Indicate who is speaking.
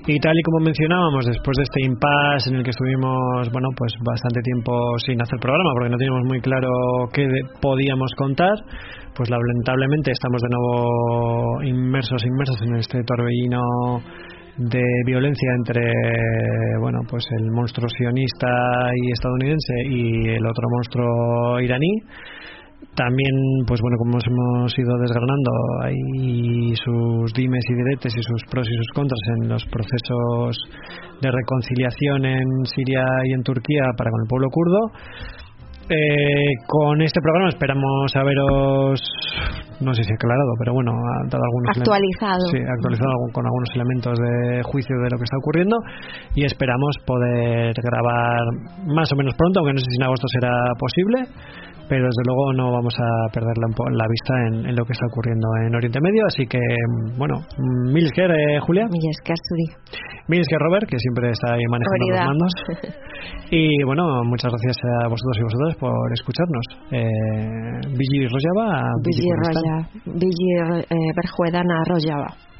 Speaker 1: Y tal y como mencionábamos, después de este impasse en el que estuvimos, bueno, pues bastante tiempo sin hacer programa porque no teníamos muy claro qué podíamos contar, pues lamentablemente estamos de nuevo inmersas en este torbellino de violencia entre, bueno, pues el monstruo sionista y estadounidense y el otro monstruo iraní. También, pues bueno, como hemos ido desgranando, hay sus dimes y diretes y sus pros y sus contras en los procesos de reconciliación en Siria y en Turquía para con el pueblo kurdo. Con este programa esperamos haberos, no sé si aclarado, pero bueno, ha dado algunos actualizado con algunos elementos de juicio de lo que está ocurriendo, y esperamos poder grabar más o menos pronto, aunque no sé si en agosto será posible, pero desde luego no vamos a perder la vista en lo que está ocurriendo en Oriente Medio. Así que, bueno, mil esker, Julia.
Speaker 2: Mil esker, Zuri.
Speaker 1: Mil esker, Robert, que siempre está ahí manejando los mandos. Y bueno, muchas gracias a vosotros y vosotras por escucharnos. Bigi Rojava,
Speaker 2: Bigi Berjuedana Rojava.